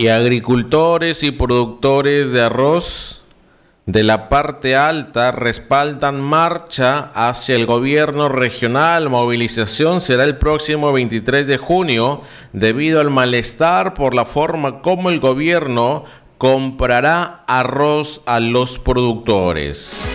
Y agricultores y productores de arroz de la parte alta respaldan marcha hacia el gobierno regional. Movilización será el próximo 23 de junio debido al malestar por la forma como el gobierno comprará arroz a los productores.